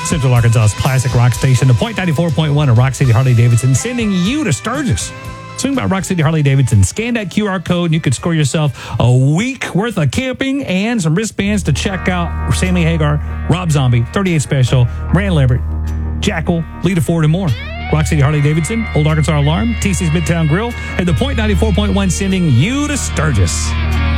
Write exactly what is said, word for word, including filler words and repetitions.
Central Arkansas's classic rock station, the Point ninety-four point one of Rock City Harley-Davidson, sending you to Sturgis. Swing by Rock City Harley-Davidson, scan that Q R code, and you could score yourself a week worth of camping and some wristbands to check out Sammy Hagar, Rob Zombie, thirty-eight Special, Rand Lambert, Jackal, Lita Ford, and more. Rock City Harley-Davidson, Old Arkansas Alarm, T C's Midtown Grill, and the Point ninety-four point one sending you to Sturgis.